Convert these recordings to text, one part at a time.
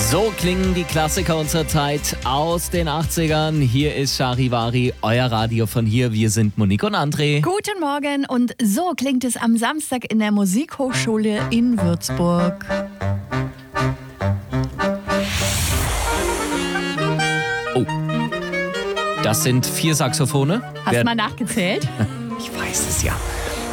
So klingen die Klassiker unserer Zeit aus den 80ern. Hier ist Charivari, euer Radio von hier. Wir sind Monique und André. Guten Morgen und so klingt es am Samstag in der Musikhochschule in Würzburg. Oh, das sind 4 Saxophone. Hast du mal nachgezählt? Ich weiß es ja.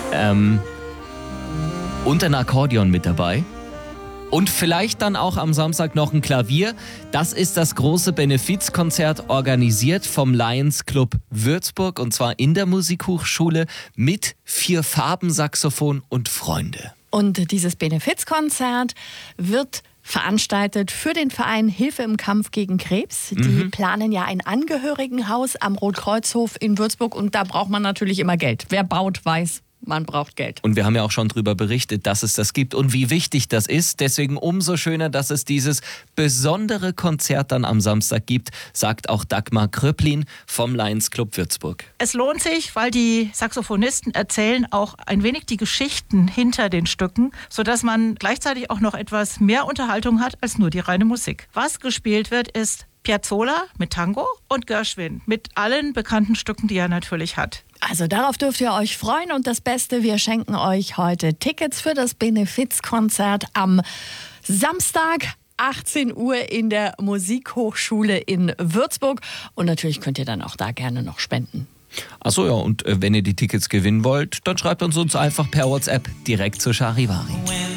Und ein Akkordeon mit dabei. Und vielleicht dann auch am Samstag noch ein Klavier. Das ist das große Benefizkonzert, organisiert vom Lions Club Würzburg, und zwar in der Musikhochschule mit 4 Farbensaxophon und Freunde. Und dieses Benefizkonzert wird veranstaltet für den Verein Hilfe im Kampf gegen Krebs. Die planen ja ein Angehörigenhaus am Rotkreuzhof in Würzburg und da braucht man natürlich immer Geld. Wer baut, weiß, man braucht Geld. Und wir haben ja auch schon darüber berichtet, dass es das gibt und wie wichtig das ist. Deswegen umso schöner, dass es dieses besondere Konzert dann am Samstag gibt, sagt auch Dagmar Kröplin vom Lions Club Würzburg. Es lohnt sich, weil die Saxophonisten erzählen auch ein wenig die Geschichten hinter den Stücken, sodass man gleichzeitig auch noch etwas mehr Unterhaltung hat als nur die reine Musik. Was gespielt wird, ist Piazzolla mit Tango und Gershwin mit allen bekannten Stücken, die er natürlich hat. Also darauf dürft ihr euch freuen und das Beste, wir schenken euch heute Tickets für das Benefizkonzert am Samstag 18 Uhr in der Musikhochschule in Würzburg und natürlich könnt ihr dann auch da gerne noch spenden. Achso, ja, und wenn ihr die Tickets gewinnen wollt, dann schreibt uns einfach per WhatsApp direkt zu Charivari.